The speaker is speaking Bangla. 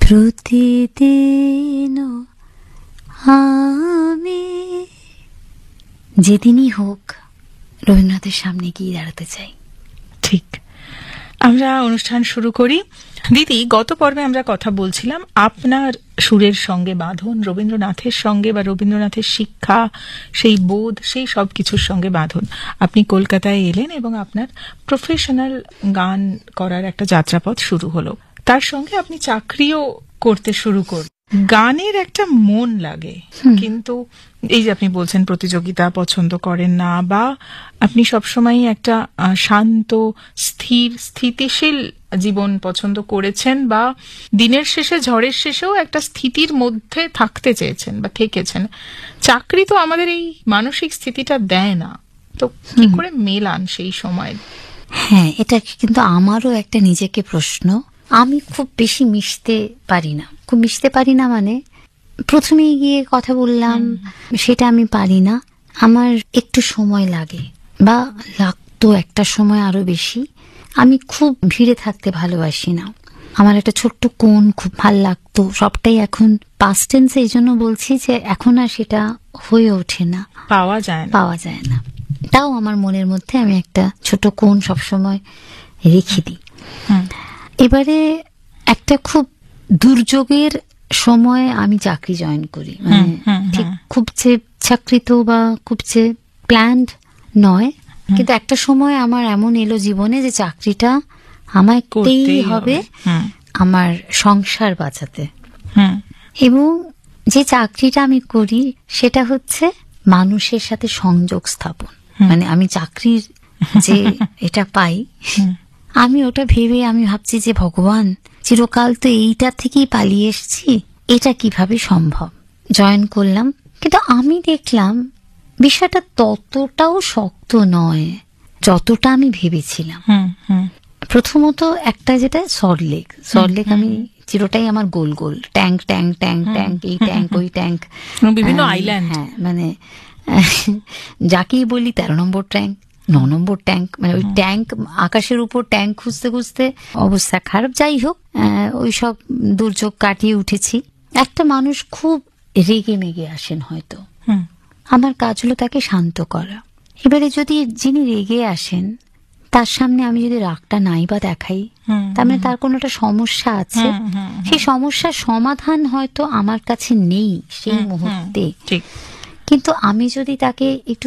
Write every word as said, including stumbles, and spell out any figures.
প্রতিদিন আমি যেদিনই হোক রবীন্দ্রনাথের সামনে গিয়ে দাঁড়াতে চাই। ঠিক, আমরা অনুষ্ঠান শুরু করি। দিদি, গত পর্বে আমরা কথা বলছিলাম আপনার সুরের সঙ্গে বাঁধন রবীন্দ্রনাথের সঙ্গে, বা রবীন্দ্রনাথের শিক্ষা, সেই বোধ, সেই সব কিছুর সঙ্গে বাঁধন। আপনি কলকাতায় এলেন এবং আপনার প্রফেশনাল গান করার একটা যাত্রাপথ শুরু হলো। তার সঙ্গে আপনি চাকরিও করতে শুরু করলেন। গানের একটা মন লাগে, কিন্তু এই যে আপনি বলছেন প্রতিযোগিতা পছন্দ করেন না, বা আপনি সবসময় একটা শান্ত স্থির স্থিতিশীল জীবন পছন্দ করেছেন, বা দিনের শেষে ঝড়ের শেষেও একটা স্থিতির মধ্যে থাকতে চেয়েছেন বা থেকেছেন। চাকরি তো আমাদের এই মানসিক স্থিতিটা দেয় না, তো কি করে মেলান সেই সময়? হ্যাঁ, এটা কিন্তু আমারও একটা নিজেকে প্রশ্ন। আমি খুব বেশি মিশতে পারি না, খুব মিশতে পারি না মানে প্রথমে গিয়ে কথা বললাম সেটা আমি পারি না। আমার একটু সময় লাগে, বা লাগতো একটা সময় আরো বেশি। আমি খুব ভিড়ে থাকতে ভালোবাসি না। আমার একটা ছোট্ট কোণ খুব ভাল লাগতো, সবটাই এখন পাস্ট টেন্সে, এই জন্য বলছি যে এখন আর সেটা হয়ে ওঠে না, পাওয়া যায় না পাওয়া যায় না তাও আমার মনের মধ্যে আমি একটা ছোট কোণ সবসময় রেখে দিই। এবারে একটা খুব দুর্যোগের সময় আমি চাকরি জয়েন করি, মানে ঠিক খুব যে চাকরিত বা খুব যে প্ল্যান্ড নয়, কিন্তু একটা সময় আমার এমন এলো জীবনে যে চাকরিটা আমায় করতেই হবে আমার সংসার বাঁচাতে। এবং যে চাকরিটা আমি করি সেটা হচ্ছে মানুষের সাথে সংযোগ স্থাপন। মানে আমি চাকরির যে এটা পাই, আমি ওটা ভেবে আমি ভাবছি যে ভগবান, চিরকাল তো এইটা থেকেই পালিয়ে এসেছি, এটা কিভাবে সম্ভব। জয়েন করলাম, কিন্তু আমি দেখলাম বিষয়টা ততটাও শক্ত নয় যতটা আমি ভেবেছিলাম। প্রথমত একটা যেটা সল্টলেক, সল্টলেক আমি চিরটাই আমার গোল গোল ট্যাঙ্ক ট্যাঙ্ক ট্যাঙ্ক ট্যাঙ্ক এই ট্যাঙ্ক ওই ট্যাঙ্ক, বিভিন্ন আইল্যান্ড। হ্যাঁ, মানে যাকেই বলি তেরো নম্বর ট্যাঙ্ক, ন নম্বর ট্যাঙ্ক, মানে ওই ট্যাঙ্ক আকাশের উপর ট্যাঙ্ক খুঁজতে খুঁজতে অবস্থা খারাপ। যাই হোক, ওই সব দুর্যোগ কাটিয়ে উঠেছি। একটা মানুষ খুব রেগে মেগে আসেন হয়তো, আমার কাজ হলো তাকে শান্ত করা। এবারে যদি যিনি রেগে আসেন তার সামনে আমি যদি রাগটা নাই বা দেখাই, তার মানে তার কোনো একটা সমস্যা আছে, সেই সমস্যার সমাধান হয়তো আমার কাছে নেই সেই মুহূর্তে। কিন্তু আমি যদি তাকে একটু